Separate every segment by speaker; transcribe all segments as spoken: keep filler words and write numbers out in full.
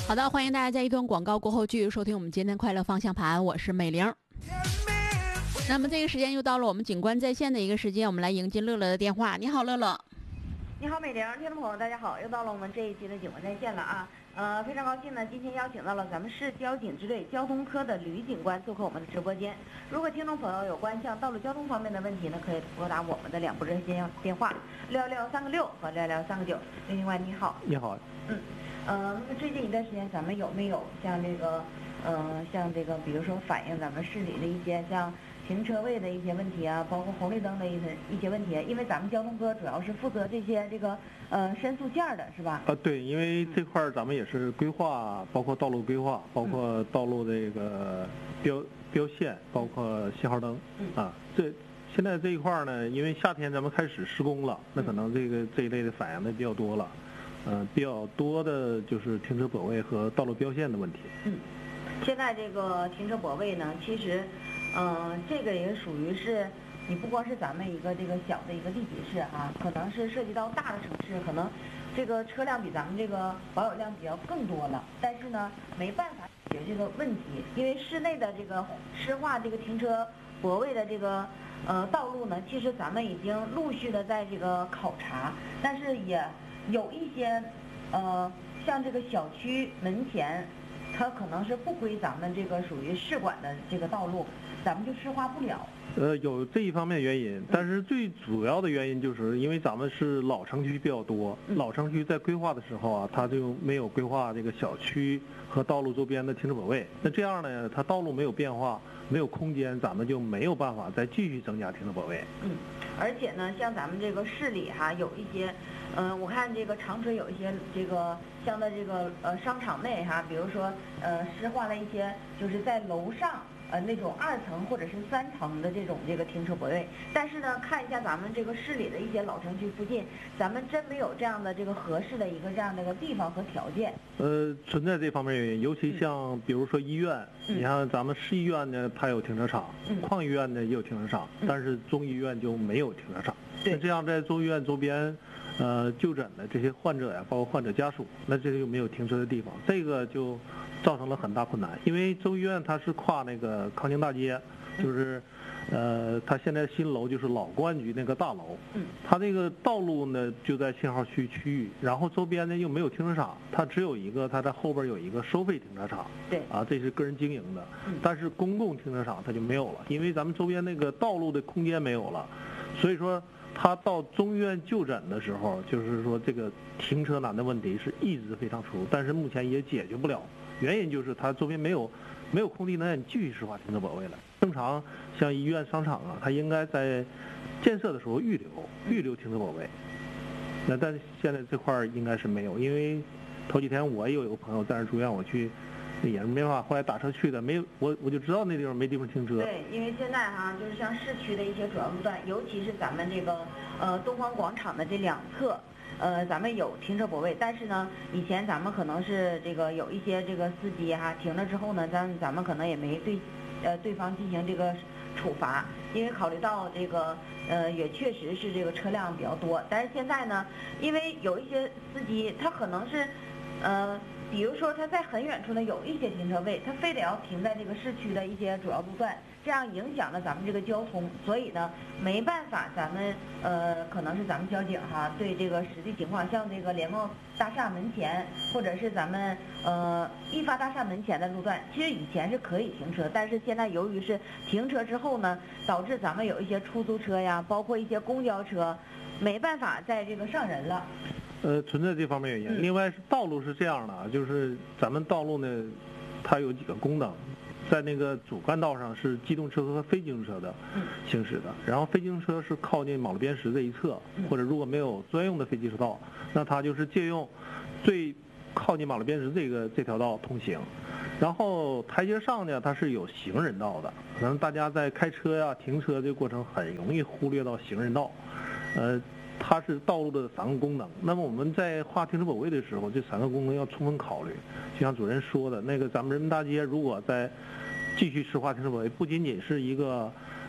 Speaker 1: 好的，欢迎大家在一段广告过后继续收听我们今天快乐方向盘，我是美玲。那么这个时间又到了我们警官在线的一个时间，我们来迎接乐乐的电话。你好，乐乐。
Speaker 2: 你好，美玲，听众朋友大家好，又到了我们这一期的警官在线了啊。呃，非常高兴呢，今天邀请到了咱们市交警支队交通科的吕警官做客我们的直播间。如果听众朋友有关向道路交通方面的问题呢，可以拨打我们的两部热线电话六六三个六和六六三个九。另外，你好。
Speaker 3: 你好。
Speaker 2: 嗯。呃，那么最近一段时间，咱们有没有像这个，呃，像这个，比如说反映咱们市里的一些像停车位的一些问题啊，包括红绿灯的一些一些问题？因为咱们交通科主要是负责这些这个呃申诉件的，是吧？
Speaker 3: 啊，对，因为这块儿咱们也是规划，包括道路规划，包括道路这个标标线，包括信号灯，啊，这现在这一块儿呢，因为夏天咱们开始施工了，那可能这个这一类的反映的比较多了。嗯、呃，比较多的就是停车泊位和道路标线的问题。
Speaker 2: 嗯，现在这个停车泊位呢，其实，嗯、呃，这个也属于是，你不光是咱们一个这个小的一个地级市啊，可能是涉及到大的城市，可能这个车辆比咱们这个保有量比较更多了，但是呢，没办法解决这个问题，因为市内的这个湿化这个停车泊位的这个呃道路呢，其实咱们已经陆续的在这个考察，但是也。有一些，呃，像这个小区门前，它可能是不归咱们这个属于市管的这个道路，咱们就施化不了。
Speaker 3: 呃，有这一方面原因，但是最主要的原因就是因为咱们是老城区比较多，
Speaker 2: 嗯、
Speaker 3: 老城区在规划的时候啊，它就没有规划这个小区和道路周边的停车泊位。那这样呢，它道路没有变化，没有空间，咱们就没有办法再继续增加停车泊位。
Speaker 2: 嗯，而且呢，像咱们这个市里哈，有一些。嗯、呃，我看这个长春有一些这个像在这个呃商场内哈，比如说呃施化了一些就是在楼上呃那种二层或者是三层的这种这个停车泊位，但是呢，看一下咱们这个市里的一些老城区附近，咱们真没有这样的这个合适的一个这样的一个地方和条件。
Speaker 3: 呃，存在这方面原因，尤其像比如说医院，
Speaker 2: 嗯、
Speaker 3: 你看咱们市医院呢，它有停车场，
Speaker 2: 嗯、
Speaker 3: 矿医院呢也有停车场，
Speaker 2: 嗯、
Speaker 3: 但是中医院就没有停车场。
Speaker 2: 对，
Speaker 3: 那这样在中医院周边。呃，就诊的这些患者呀，包括患者家属，那这就没有停车的地方，这个就造成了很大困难。因为中医院它是跨那个康宁大街，就是，呃，它现在新楼就是老公安局那个大楼，
Speaker 2: 嗯，
Speaker 3: 它这个道路呢就在信号区区域，然后周边呢又没有停车场，它只有一个，它在后边有一个收费停车场，
Speaker 2: 对，
Speaker 3: 啊，这是个人经营的，
Speaker 2: 嗯，
Speaker 3: 但是公共停车场它就没有了，因为咱们周边那个道路的空间没有了，所以说。他到中医院就诊的时候，就是说这个停车难的问题是一直非常突出，但是目前也解决不了。原因就是他周边没有没有空地能让你继续施化停车泊位了。正常像医院、商场啊，它应该在建设的时候预留预留停车泊位。那但是现在这块应该是没有，因为头几天我也有一个朋友在那住院，我去。也是没办法，后来打车去的，没有我我就知道那地方没地方停车。
Speaker 2: 对，因为现在哈，就是像市区的一些主要路段，尤其是咱们这个呃东方广场的这两侧，呃咱们有停车泊位，但是呢，以前咱们可能是这个有一些这个司机哈停了之后呢，咱咱们可能也没对呃对方进行这个处罚，因为考虑到这个呃也确实是这个车辆比较多，但是现在呢，因为有一些司机他可能是呃。比如说他在很远处呢有一些停车位，他非得要停在这个市区的一些主要路段，这样影响了咱们这个交通，所以呢没办法，咱们呃可能是咱们交警哈对这个实际情况，像这个联茂大厦门前或者是咱们呃易发大厦门前的路段，其实以前是可以停车，但是现在由于是停车之后呢，导致咱们有一些出租车呀，包括一些公交车，没办法在这个上人了。
Speaker 3: 呃，存在这方面原因。另外是道路是这样的啊，就是咱们道路呢，它有几个功能，在那个主干道上是机动车和非机动车的行驶的，然后非机动车是靠近马路边石这一侧，或者如果没有专用的非机车道，那它就是借用最靠近马路边石这个这条道通行。然后台阶上呢，它是有行人道的，可能大家在开车呀、停车这个过程很容易忽略到行人道，呃。它是道路的三个功能，那么我们在划停车泊位的时候，这三个功能要充分考虑。就像主任说的，那个咱们人民大街如果在继续施划停车泊位，不仅仅是一个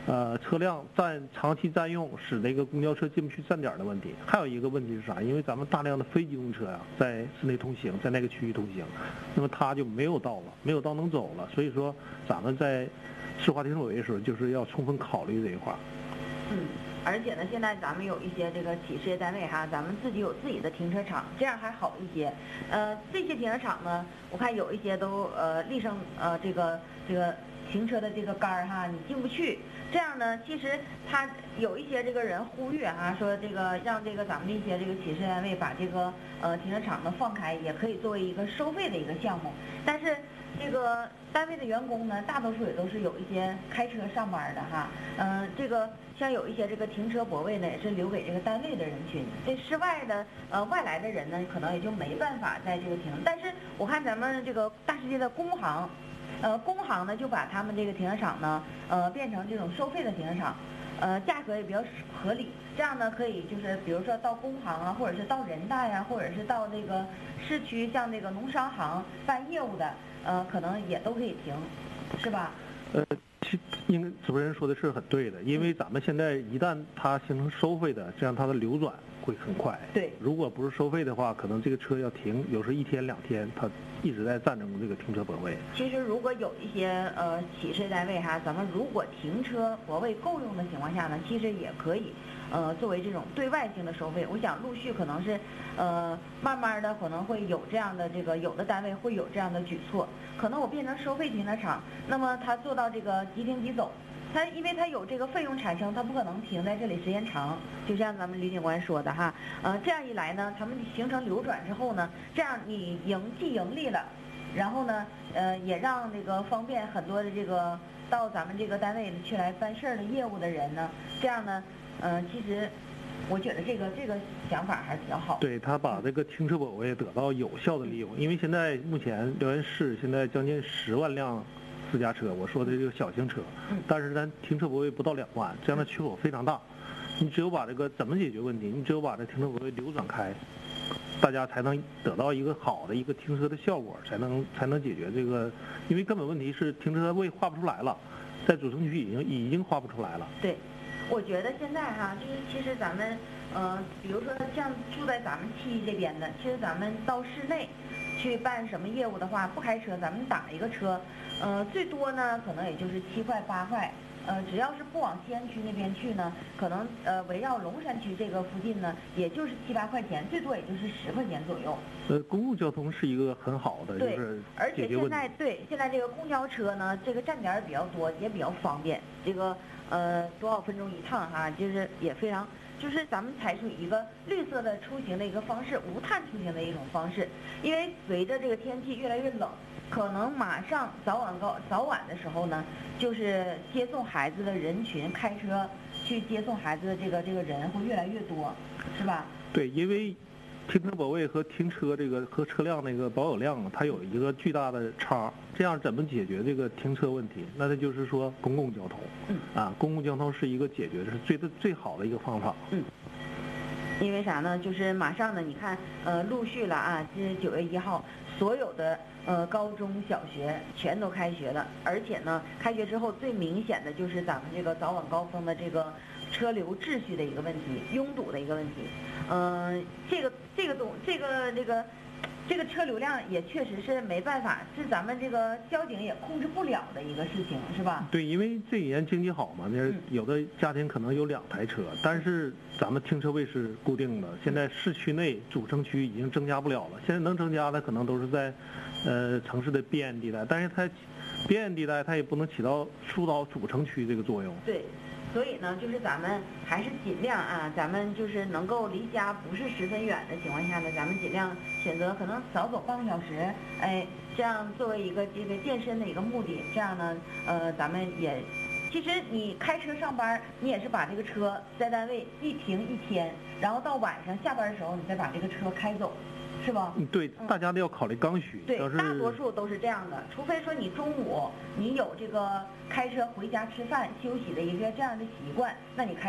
Speaker 3: 呃，车辆占长期占用，使这个公交车进不去站点的问题。还有一个问题是啥？因为咱们大量的非机动车呀、啊，在市内通行，在那个区域通行，那么它就没有道了，没有道能走了。所以说，咱们在市划停车委的时候，就是要充分考虑这一块。
Speaker 2: 嗯，而且呢，现在咱们有一些这个企事业单位哈，咱们自己有自己的停车场，这样还好一些。呃，这些停车场呢，我看有一些都呃立上呃这个这个停车的这个杆儿哈，你进不去。这样呢，其实他有一些这个人呼吁啊，说这个让这个咱们这些这个企事单位把这个呃停车场呢放开，也可以作为一个收费的一个项目。但是这个单位的员工呢，大多数也都是有一些开车上班的哈，嗯、呃，这个像有一些这个停车泊位呢，也是留给这个单位的人群。这室外的呃外来的人呢，可能也就没办法在这个停。但是我看咱们这个大世界的工行。呃，工行呢就把他们这个停车场呢，呃，变成这种收费的停车场，呃，价格也比较合理。这样呢，可以就是比如说到工行啊，或者是到人大呀，或者是到这个市区像这个农商行办业务的，呃，可能也都可以停，是吧？
Speaker 3: 呃，其应该主持人说的是很对的，因为咱们现在一旦它形成收费的，这样它的流转会很快。
Speaker 2: 对，
Speaker 3: 如果不是收费的话，可能这个车要停，有时一天两天，它一直在占用这个停车泊位。
Speaker 2: 其实如果有一些呃企事单位哈，咱们如果停车泊位够用的情况下呢，其实也可以呃作为这种对外性的收费。我想陆续可能是呃慢慢的可能会有这样的这个有的单位会有这样的举措，可能我变成收费停车场，那么它做到这个即停即走。它因为它有这个费用产生，它不可能停在这里时间长，就像咱们李警官说的哈，呃，这样一来呢，他们形成流转之后呢，这样你盈既盈利了，然后呢，呃，也让这个方便很多的这个到咱们这个单位去来办事儿的业务的人呢，这样呢，呃，其实我觉得这个这个想法还是比较好。
Speaker 3: 对，他把这个停车泊位得到有效的利用，因为现在目前辽源市现在将近十万辆私家车，我说的这个小型车，但是咱停车泊位不到两万，这样的缺口非常大。你只有把这个怎么解决问题？你只有把这停车泊位流转开，大家才能得到一个好的一个停车的效果，才能才能解决这个，因为根本问题是停车位划不出来了，在主城区已经已经划不出来了。
Speaker 2: 对，我觉得现在哈，就是其实咱们呃，比如说像住在咱们七这边的，其实咱们到市内去办什么业务的话，不开车，咱们打一个车，呃，最多呢可能也就是七块八块，呃，只要是不往西安区那边去呢，可能呃围绕龙山区这个附近呢，也就是七八块钱，最多也就是十块钱左右。
Speaker 3: 呃，公共交通是一个很好的，
Speaker 2: 对，
Speaker 3: 就是
Speaker 2: 而且现
Speaker 3: 解决问题。
Speaker 2: 在对现在这个公交车呢，这个站点儿比较多，也比较方便，这个呃多少分钟一趟哈，就是也非常。就是咱们采取一个绿色的出行的一个方式，无碳出行的一种方式。因为随着这个天气越来越冷，可能马上早晚高早晚的时候呢，就是接送孩子的人群，开车去接送孩子的这个这个人会越来越多，是吧？
Speaker 3: 对，因为停车泊位和停车这个和车辆那个保有量，它有一个巨大的差。这样怎么解决这个停车问题？那它就是说公共交通，
Speaker 2: 嗯，
Speaker 3: 啊，公共交通是一个解决的是最的最好的一个方法。
Speaker 2: 嗯。因为啥呢？就是马上呢，你看，呃，陆续了啊，这九月一号，所有的呃高中小学全都开学了，而且呢，开学之后最明显的就是咱们这个早晚高峰的这个车流秩序的一个问题，拥堵的一个问题。嗯、呃，这个这个东这个这个。这个车流量也确实是没办法，是咱们这个交警也控制不了的一个事情，是吧？
Speaker 3: 对，因为这几年经济好嘛，那有的家庭可能有两台车，但是咱们停车位是固定的。现在市区内主城区已经增加不了了，现在能增加的可能都是在，呃，城市的边缘地带，但是它边缘地带它也不能起到疏导主城区这个作用。
Speaker 2: 对。所以呢，就是咱们还是尽量啊，咱们就是能够离家不是十分远的情况下呢，咱们尽量选择可能少走半个小时，哎，这样作为一个这个健身的一个目的，这样呢，呃，咱们也，其实你开车上班，你也是把这个车在单位一停一天，然后到晚上下班的时候，你再把这个车开走。是吧？
Speaker 3: 嗯，对，大家都要考虑刚需。
Speaker 2: 对，
Speaker 3: 要是
Speaker 2: 大多数都是这样的，除非说你中午你有这个开车回家吃饭休息的一个这样的习惯，那你开。